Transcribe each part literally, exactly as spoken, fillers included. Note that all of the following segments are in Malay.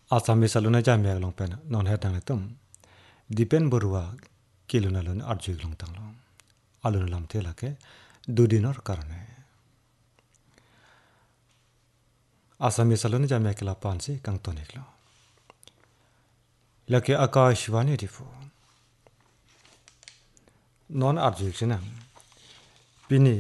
Asami saluna jamia long pen non hetang letum dipen borua kiluna lun arjig long tang long alun lam thela ke dudinor karne Asami saluna jamia kila pansi kang tonik lo lake akashvani difu non arjig sinam Pini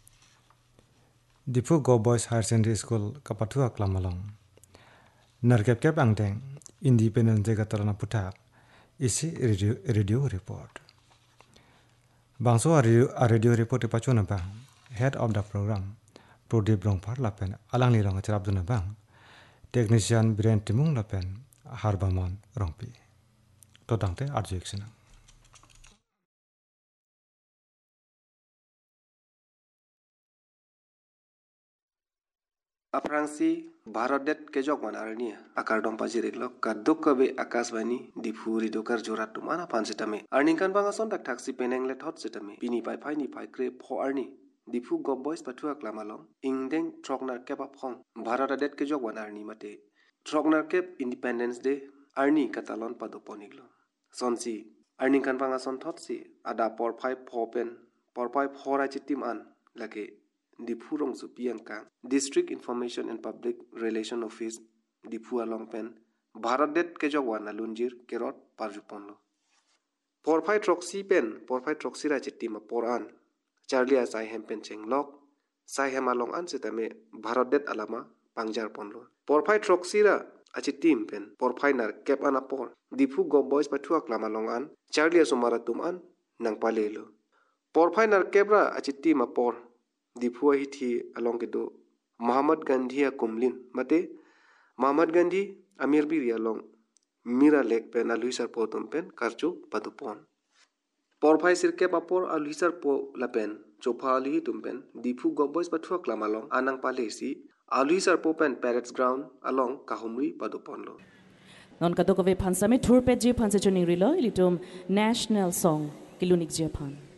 Dipu Go Boys Higher Secondary School kapatua klamalong narkep kep angteng independent jagatarana putak isi radio, radio report bangso a radio, a radio report pachuna bang head of the program Prodip Rongpar lapen alang ni rong acarab duna bang technician Biren Timung lapen Harbamon Rongpi todangte arjeksin Aprangsi Bharat kejok man arni akar dom pajirek lok kaduk kabe akasbani dipuri dokar jorat tumana pansitame arning kan bangason tak taksi peneng let hot sitame pini pai pai ni pai kre pho arni dipu Go Boys patua klamalong ingdeng troknar kepa phong Bharat kejok man arni mate troknar kep Independence Day arni katalon padoponiglo sonsi arning kan bangason thot si ada por pai pho pen por pai phora chitim an lake Dipurong Supiangka District Information and Public Relation Office Dipu Alongpen Bharat Kejogwan Alunjir Kerot Parjuponlo Porpai Troxy Pen Porpai Troxira Chitima Poran Charlia Sai Hempen Chenglok Sai Hemalong Ansetame Bharat Alama Pangjar Ponlo Porpai Troxira Achitim Pen Porpai Nar Kep Anapor Dipu Go Boys Patuak Lamalong An Charlia Sumaratum An Nang Palelo Porpai Nar Kebra Achitima Por Dipua hiti along kedo Muhammad Gandhi kumlin mate Muhammad Gandhi Amir Biri along Mira Lake pen aluisar potom pen karchu padupon Porphai sirke papor aluisar po lapen chopa aluhi tumpen Dipu Go Boys patua klamalong anang palesi aluisar po pen parades ground along kahumri padupon lo Non kadokove pansame thurpe je panse chuning rilo ilitum national song kilunik je pan